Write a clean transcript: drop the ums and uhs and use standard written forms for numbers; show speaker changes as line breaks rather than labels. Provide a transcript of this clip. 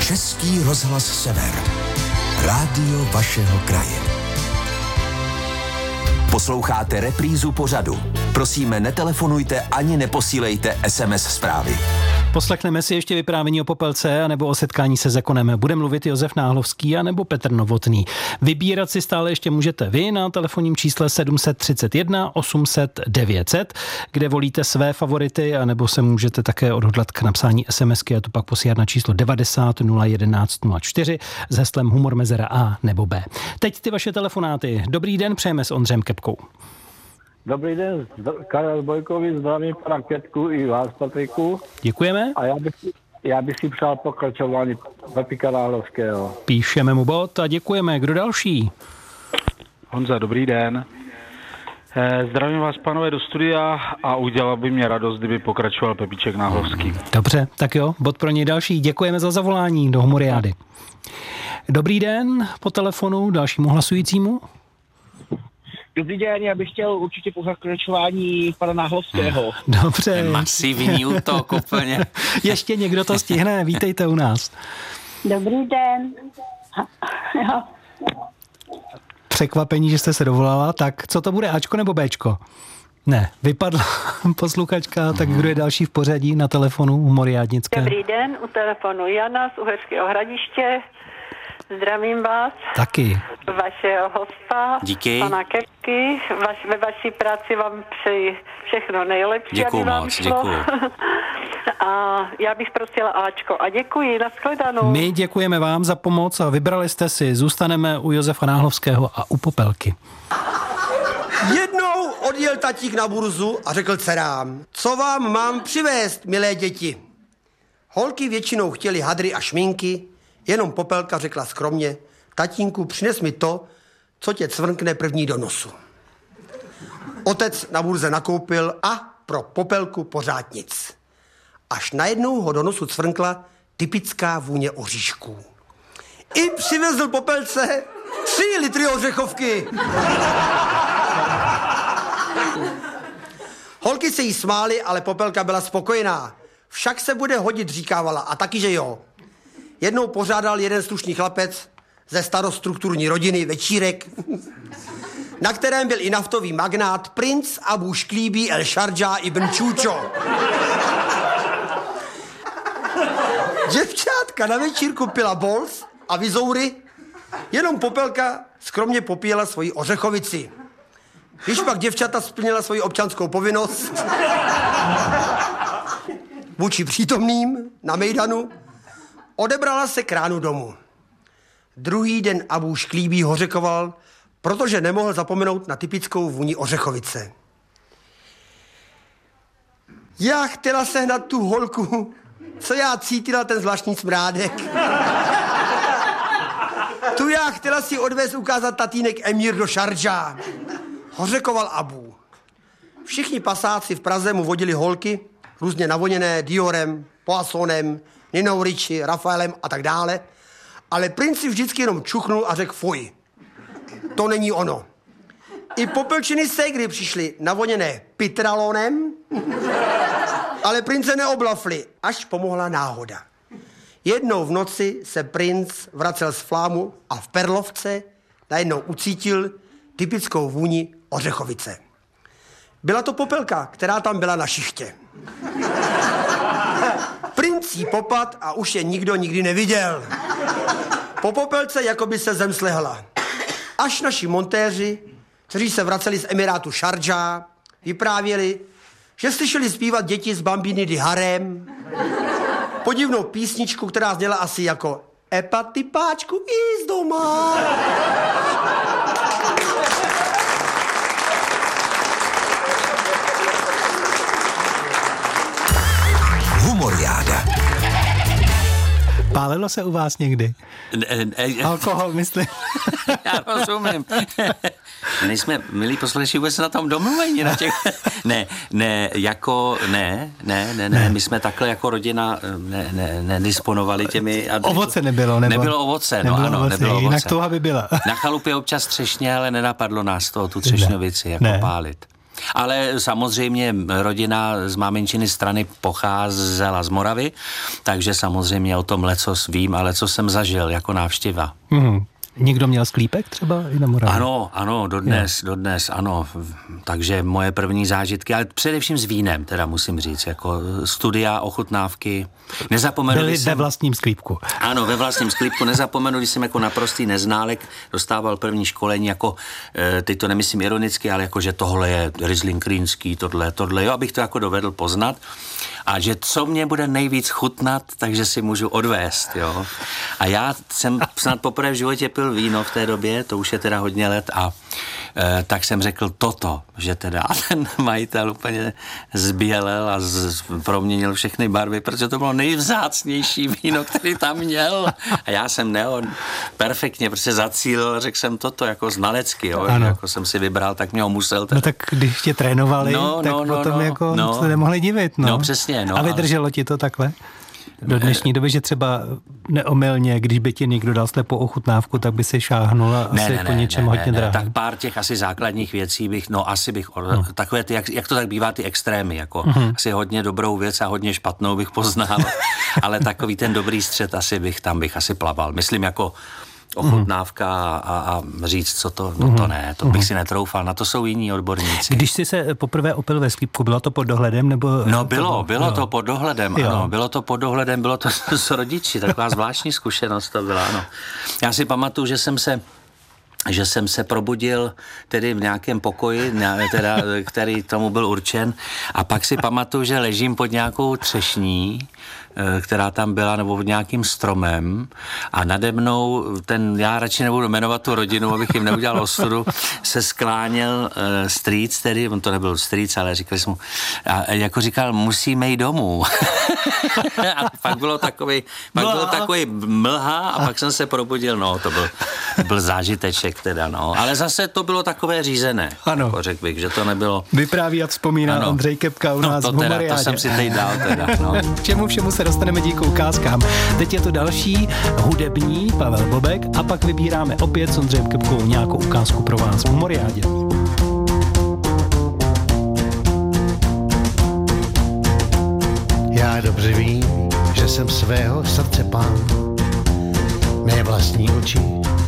Český rozhlas Sever. Rádio vašeho kraje. Posloucháte reprízu pořadu. Prosíme, netelefonujte ani neposílejte SMS zprávy.
Poslechneme si ještě vyprávění o Popelce anebo o setkání se Zekonem. Bude mluvit Josef Náhlovský anebo Petr Novotný. Vybírat si stále ještě můžete vy na telefonním čísle 731 800 900, kde volíte své favority, anebo se můžete také odhodlat k napsání SMSky a to pak posílat na číslo 90 011 04 s heslem Humor mezera A nebo B. Teď ty vaše telefonáty. Dobrý den, přejeme s Ondřejem Kepkou.
Dobrý den, Karel Bojkovi, zdravím pana Květku i vás, Patriku.
Děkujeme.
A já bych si přál pokračování Pepíka Náhlovského.
Píšeme mu bod a děkujeme. Kdo další?
Honza, dobrý den. Zdravím vás, pánové, do studia a udělal by mě radost, kdyby pokračoval Pepíček Náhlovský.
Dobře, tak jo, bod pro něj další. Děkujeme za zavolání do Humoriády. Dobrý den, po telefonu dalšímu hlasujícímu.
Dobrý den, já bych chtěl určitě pokračování pana Náhlovského.
Dobře.
Masivní útok úplně.
Ještě někdo to stihne, vítejte u nás.
Dobrý den.
Překvapení, že jste se dovolala. Tak co to bude, Ačko nebo Bčko? Ne, vypadla posluchačka, tak kdo je další v pořadí na telefonu Humoriádnické?
Dobrý den, u telefonu Jana z Uherského Hradiště. Zdravím vás.
Taky.
Vašeho hosta.
Díky.
Pana Kepky. Ve vaší práci vám přeji všechno nejlepší.
Děkuju moc, děkuju.
A já bych prosila Ačko. A děkuji, nashledanou.
My děkujeme vám za pomoc a vybrali jste si. Zůstaneme u Josefa Náhlovského a u Popelky.
Jednou odjel tatík na burzu a řekl dcerám, co vám mám přivést, milé děti. Holky většinou chtěly hadry a šminky, jenom Popelka řekla skromně, tatínku, přines mi to, co tě cvrkne první do nosu. Otec na burze nakoupil a pro Popelku pořád nic. Až najednou ho do nosu cvrkla typická vůně oříšků. I přivezl Popelce 3 litry ořechovky. Holky se jí smály, ale Popelka byla spokojená. Však se bude hodit, říkávala, a taky, že jo. Jednou pořádal jeden slušný chlapec ze starostrukturní rodiny večírek, na kterém byl i naftový magnát princ Abu Šklíbí El Šardžá ibn Čúčo. Děvčátka na večírku pila bols a vizoury, jenom Popelka skromně popíjela svoji ořechovici. Když pak děvčata splnila svoji občanskou povinnost vůči přítomným na mejdanu, odebrala se k ránu domů. Druhý den Abu Šklíbí hořekoval, protože nemohl zapomenout na typickou vůni ořechovice. Já chtěla sehnat tu holku, co já cítila ten zvláštní smrádek. Tu já chtěla si odvést ukázat tatínek Emír do Šardžá. Hořekoval Abu. Všichni pasáci v Praze mu vodili holky, různě navoněné Diorem, Poissonem, Ninou Ricci, Rafaelem a tak dále, ale princ si vždycky jenom čuchnul a řekl fuj. To není ono. I Popelčiny ségry přišly navoněné Pitralonem, ale prince neoblafli, až pomohla náhoda. Jednou v noci se princ vracel z Flámu a v Perlovce najednou ucítil typickou vůni ořechovice. Byla to Popelka, která tam byla na šichtě. Princ jí popad a už je nikdo nikdy neviděl. Po Popelce jako by se zem slehla. Až naši montéři, kteří se vraceli z Emirátu Šardžá, vyprávěli, že slyšeli zpívat děti z Bambiny di Harem, podivnou písničku, která zněla asi jako Epa typáčku i z doma.
Humoriáda.
Pálilo se u vás někdy? Alkohol, myslím.
Já rozumím. Nejsme, milí posluchači, vůbec na tom domluvení na těch... Ne, my jsme takhle jako rodina nedisponovali těmi...
Ovoce nebylo, nebo?
Nebylo ovoce, nebylo ovoce.
Jinak touha by byla.
Na chalupě občas třešně, ale nenapadlo nás to, tu třešňovici, jako pálit. Ale samozřejmě rodina z máminčiny strany pocházela z Moravy, takže samozřejmě o tom lecos vím, ale co jsem zažil jako návštěva.
Někdo měl sklípek třeba i na Moravě?
Ano, dodnes, ano. Takže moje první zážitky, ale především s vínem, teda musím říct, jako studia, ochutnávky.
Byli ve vlastním sklípku.
Ano, ve vlastním sklípku. Nezapomenu, když jsem jako naprostý neználek dostával první školení, jako, teď to nemyslím ironicky, ale jako, že tohle je Riesling Krýnský, tohle, jo, abych to jako dovedl poznat. A že co mě bude nejvíc chutnat, takže si můžu odvést, jo. A já jsem snad poprvé v životě pil víno v té době, to už je teda hodně let a tak jsem řekl toto, že teda ten majitel úplně zbělel a proměnil všechny barvy, protože to bylo nejvzácnější víno, který tam měl. A já jsem perfektně prostě zacílil, řekl jsem toto jako znalecky, jo, jako jsem si vybral, tak mě ho musel.
No tak když tě trénovali, tak potom jako se nemohli divit, no.
No přesně, no.
A vydrželo ti to takhle? Do dnešní doby, že třeba neomylně, když by ti někdo dal slepou ochutnávku, tak by si šáhnul a asi po něčem hodně drahým.
Tak pár těch asi základních věcí bych, takové ty, jak to tak bývá, ty extrémy, jako asi hodně dobrou věc a hodně špatnou bych poznal, ale takový ten dobrý střed tam bych asi plaval. Myslím jako ochutnávka a říct, co to, to bych si netroufal, na to jsou jiní odborníci.
Když jsi se poprvé opil ve sklípku, bylo to pod dohledem, nebo?
No bylo to pod dohledem, ano, bylo to pod dohledem, bylo to s rodiči, taková zvláštní zkušenost to byla, ano. Já si pamatuju, že jsem se probudil tedy v nějakém pokoji, teda, který tomu byl určen, a pak si pamatuju, že ležím pod nějakou třešní, která tam byla, nebo pod nějakým stromem, a nade mnou já radši nebudu jmenovat tu rodinu, abych jim neudělal ostudu, se skláněl strýc, tedy, on to nebyl strýc, ale říkali jsme mu, a jako říkal, musíme jít domů. A pak bylo takový mlha a pak jsem se probudil, to byl zážiteček teda, ale zase to bylo takové řízené, jako řekl bych, že to nebylo.
Vypráví a vzpomíná Ondřej Kepka u nás v Humoriádě.
To jsem si teď dal teda,
K čemu všemu se dostaneme díky ukázkám. Teď je to další hudební Pavel Bobek a pak vybíráme opět s Ondřejem Kepkou nějakou ukázku pro vás v Humoriádě.
Já dobře vím, že jsem svého srdce pán. Mé vlastní oči